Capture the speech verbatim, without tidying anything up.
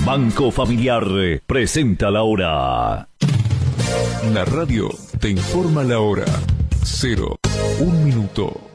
Banco Familiar presenta la hora. La radio te informa la hora. Cero, un minuto.